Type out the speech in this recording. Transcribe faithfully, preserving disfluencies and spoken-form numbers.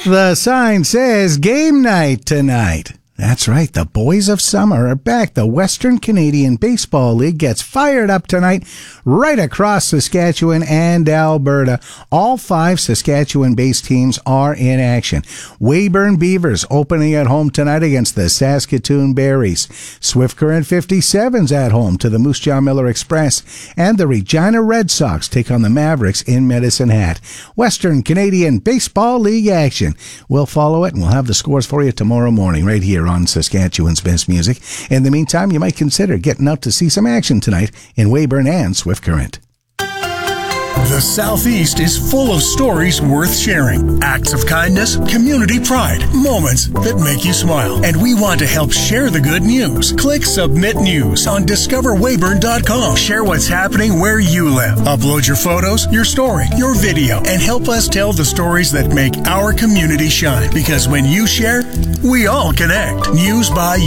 The sign says game night tonight. That's right, the boys of summer are back. The Western Canadian Baseball League gets fired up tonight right across Saskatchewan and Alberta. All five Saskatchewan-based teams are in action. Weyburn Beavers opening at home tonight against the Saskatoon Berries. Swift Current fifty-sevens at home to the Moose Jaw Miller Express. And the Regina Red Sox take on the Mavericks in Medicine Hat. Western Canadian Baseball League action. We'll follow it and we'll have the scores for you tomorrow morning right here on Saskatchewan's Best Music. In the meantime, you might consider getting out to see some action tonight in Weyburn and Swift Current. The Southeast is full of stories worth sharing. Acts of kindness, community pride, moments that make you smile. And we want to help share the good news. Click Submit News on discover weyburn dot com. Share what's happening where you live. Upload your photos, your story, your video, and help us tell the stories that make our community shine. Because when you share, we all connect. News by